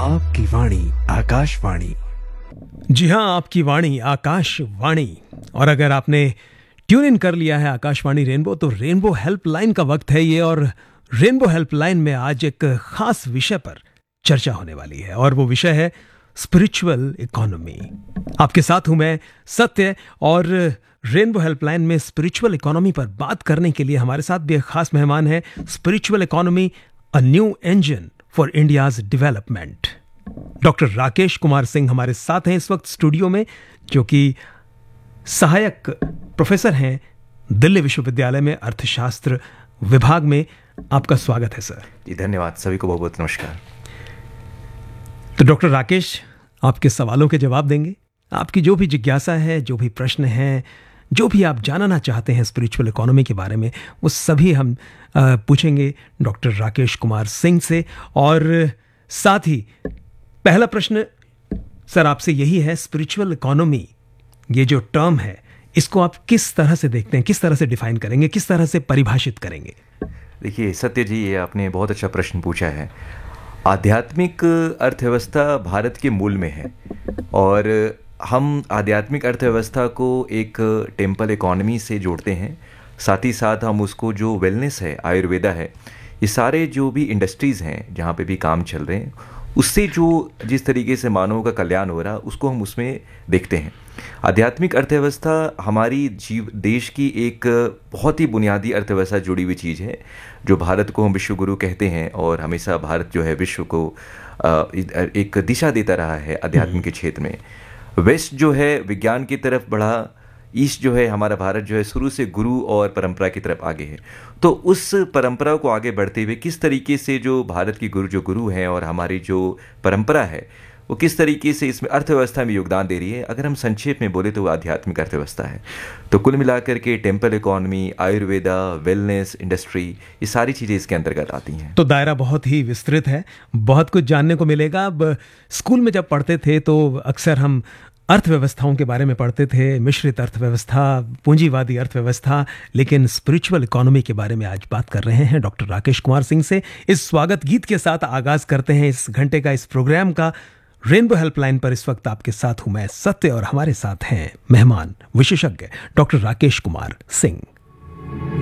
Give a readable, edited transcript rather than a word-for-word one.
आपकी वाणी आकाशवाणी। जी हाँ, आपकी वाणी आकाशवाणी। और अगर आपने ट्यून इन कर लिया है आकाशवाणी रेनबो, तो रेनबो हेल्पलाइन का वक्त है ये। और रेनबो हेल्पलाइन में आज एक खास विषय पर चर्चा होने वाली है, और वो विषय है स्पिरिचुअल इकोनॉमी। आपके साथ हूं मैं सत्य, और रेनबो हेल्पलाइन में स्पिरिचुअल इकोनॉमी पर बात करने के लिए हमारे साथ भी एक खास मेहमान है। Spiritual economy, a new engine for India's development. Doctor Rakesh Kumar Singh हमारे साथ हैं इस वक्त स्टूडियो में, जो कि सहायक प्रोफेसर हैं दिल्ली विश्वविद्यालय में अर्थशास्त्र विभाग में। आपका स्वागत है सर। जी धन्यवाद, सभी को बहुत बहुत नमस्कार। तो डॉक्टर राकेश, आपके सवालों के जवाब देंगे। आपकी जो भी जिज्ञासा है, जो भी प्रश्न हैं, जो भी आप जानना चाहते हैं स्पिरिचुअल इकोनॉमी के बारे में, वो सभी हम पूछेंगे डॉक्टर राकेश कुमार सिंह से। और साथ ही पहला प्रश्न सर आपसे यही है, स्पिरिचुअल इकोनॉमी ये जो टर्म है, इसको आप किस तरह से देखते हैं, किस तरह से डिफाइन करेंगे, किस तरह से परिभाषित करेंगे? देखिए सत्य जी, ये आपने बहुत अच्छा प्रश्न पूछा है। आध्यात्मिक अर्थव्यवस्था भारत के मूल में है, और हम आध्यात्मिक अर्थव्यवस्था को एक टेम्पल इकोनॉमी से जोड़ते हैं। साथ ही साथ हम उसको जो वेलनेस है, आयुर्वेदा है, ये सारे जो भी इंडस्ट्रीज़ हैं जहाँ पे भी काम चल रहे हैं, उससे जो जिस तरीके से मानवों का कल्याण हो रहा है, उसको हम उसमें देखते हैं। आध्यात्मिक अर्थव्यवस्था हमारी देश की एक बहुत ही बुनियादी अर्थव्यवस्था जुड़ी हुई चीज़ है, जो भारत को हम विश्व गुरु कहते हैं। और हमेशा भारत जो है विश्व को एक दिशा देता रहा है अध्यात्म के क्षेत्र में। वेस्ट जो है विज्ञान की तरफ बढ़ा, ईस्ट जो है हमारा भारत जो है शुरू से गुरु और परंपरा की तरफ आगे है। तो उस परंपरा को आगे बढ़ते हुए किस तरीके से जो भारत की गुरु हैं और हमारी जो परंपरा है, वो किस तरीके से इसमें अर्थव्यवस्था में योगदान दे रही है, अगर हम संक्षेप में बोले तो वो आध्यात्मिक अर्थव्यवस्था है। तो कुल मिलाकर के temple economy, Ayurveda, wellness, industry, ये सारी चीज़ें इसके अंतर्गत आती हैं। तो दायरा बहुत ही विस्तृत है, बहुत कुछ जानने को मिलेगा। अब स्कूल में जब पढ़ते थे तो अक्सर हम अर्थव्यवस्थाओं के बारे में पढ़ते थे, मिश्रित अर्थव्यवस्था, पूंजीवादी अर्थव्यवस्था, लेकिन स्पिरिचुअल इकोनॉमी के बारे में आज बात कर रहे हैं डॉक्टर राकेश कुमार सिंह से। इस स्वागत गीत के साथ आगाज करते हैं इस घंटे का इस प्रोग्राम का। रेनबो हेल्पलाइन पर इस वक्त आपके साथ हूं मैं सत्य, और हमारे साथ हैं मेहमान विशेषज्ञ डॉक्टर राकेश कुमार सिंह।